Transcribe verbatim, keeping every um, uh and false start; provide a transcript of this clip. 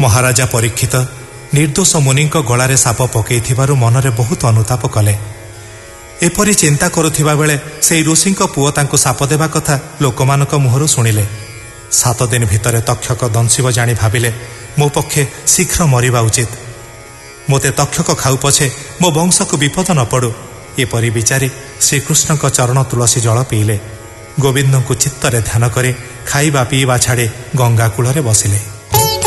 ମହାରାଜା ପରୀକ୍ଷିତ ନିର୍ଦ୍ଦୋଷ ମୁନିଙ୍କ ଗଳାରେ ସାପ ପକାଇଥିବାରୁ ମନରେ ବହୁତ ଅନୁତାପ କଲେ। ଏପରି ଚିନ୍ତା କରୁଥିବା ବେଳେ ସେହି ଋଷିଙ୍କ ପୁଅ ତାଙ୍କୁ ସାପ ଦେବା କଥା ଲୋକମାନଙ୍କ ମୁହଁରୁ ଶୁଣିଲେ। ସାତ ଦିନ ଭିତରେ ତକ୍ଷକ ଦଂଶିବ ଜାଣି ଭାବିଲେ ମୋ ପକ୍ଷେ ଶୀଘ୍ର ମରିବା ଉଚିତ। ମୋତେ ତକ୍ଷକ ଖାଉ ପଛେ ମୋ ବଂଶକୁ ବିପଦ ନ ପଡ଼ୁ। ଏପରି ବିଚାରି ଶ୍ରୀକୃଷ୍ଣଙ୍କ ଚରଣ ତୁଳସୀ ଜଳ ପିଇଲେ। ଗୋବିନ୍ଦଙ୍କୁ ଚିତ୍ତରେ ଧ୍ୟାନ କରି ଖାଇବା ପିଇବା ଛାଡ଼ି ଗଙ୍ଗା କୂଳରେ ବସିଲେ।